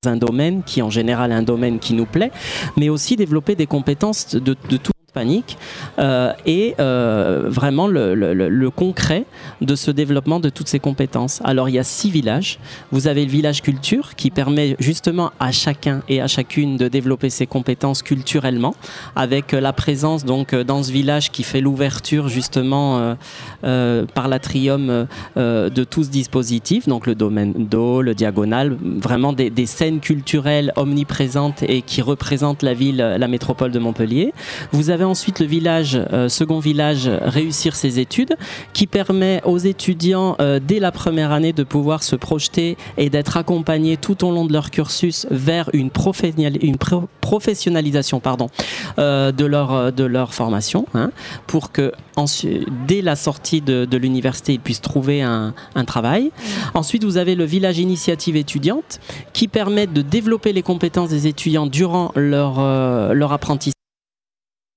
un domaine qui en général est un domaine qui nous plaît, mais aussi développer des compétences de tout panique et vraiment le concret de ce développement de toutes ces compétences. Alors il y a 6 villages. Vous avez le village culture qui permet justement à chacun et à chacune de développer ses compétences culturellement, avec la présence donc dans ce village qui fait l'ouverture justement par l'atrium de tout ce dispositif, donc le domaine d'eau, le diagonal, vraiment des scènes culturelles omniprésentes et qui représentent la ville, la métropole de Montpellier. Vous avez ensuite le village, second village, réussir ses études, qui permet aux étudiants dès la première année de pouvoir se projeter et d'être accompagnés tout au long de leur cursus vers une professionnalisation de leur formation, pour que dès la sortie de l'université, ils puissent trouver un travail. Ensuite, vous avez le village initiative étudiante qui permet de développer les compétences des étudiants durant leur apprentissage